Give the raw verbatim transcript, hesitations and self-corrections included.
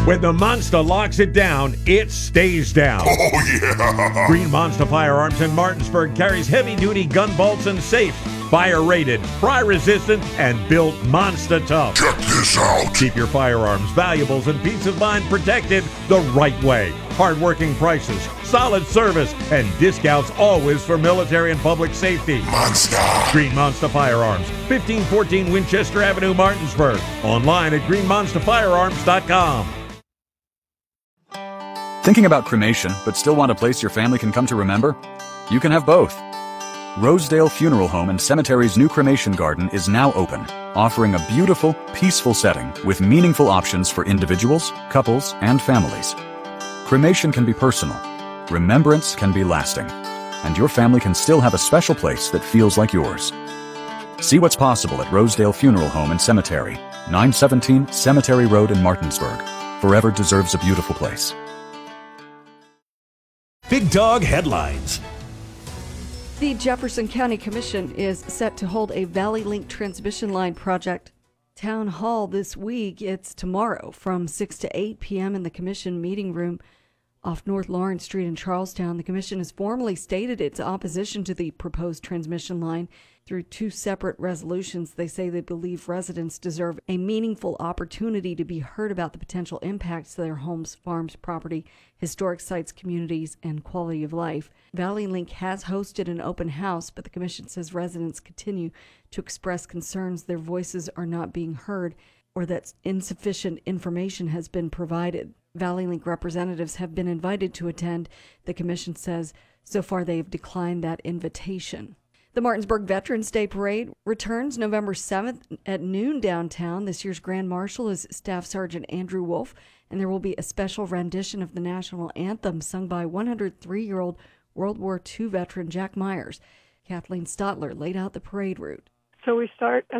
When the Monster locks it down, it stays down. Oh, yeah! Green Monster Firearms in Martinsburg carries heavy-duty gun bolts and safes. Fire-rated, fry-resistant, and built monster tough. Check this out. Keep your firearms, valuables, and peace of mind protected the right way. Hard-working prices, solid service, and discounts always for military and public safety. Monster. Green Monster Firearms, fifteen fourteen Winchester Avenue, Martinsburg. Online at green monster firearms dot com. Thinking about cremation, but still want a place your family can come to remember? You can have both. Rosedale Funeral Home and Cemetery's new cremation garden is now open, offering a beautiful, peaceful setting with meaningful options for individuals, couples, and families. Cremation can be personal, remembrance can be lasting, and your family can still have a special place that feels like yours. See what's possible at Rosedale Funeral Home and Cemetery, nine seventeen Cemetery Road in Martinsburg. Forever deserves a beautiful place. Big Dog Headlines. The Jefferson County Commission is set to hold a Valley Link transmission line project town hall this week. It's tomorrow from six to eight p.m. in the Commission meeting room off North Lawrence Street in Charlestown. The Commission has formally stated its opposition to the proposed transmission line through two separate resolutions. They say they believe residents deserve a meaningful opportunity to be heard about the potential impacts to their homes, farms, property, historic sites, communities, and quality of life. Valley Link has hosted an open house, but the Commission says residents continue to express concerns their voices are not being heard or that insufficient information has been provided. Valley Link representatives have been invited to attend. The Commission says so far they have declined that invitation. The Martinsburg Veterans Day Parade returns November seventh at noon downtown. This year's Grand Marshal is Staff Sergeant Andrew Wolf, and there will be a special rendition of the national anthem sung by one hundred three-year-old World War Two veteran Jack Myers. Kathleen Stotler laid out the parade route. So we start at